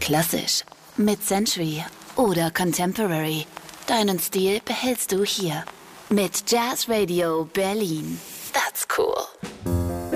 Klassisch, Mid-Century oder Contemporary. Deinen Stil behältst du hier. Mit Jazz Radio Berlin.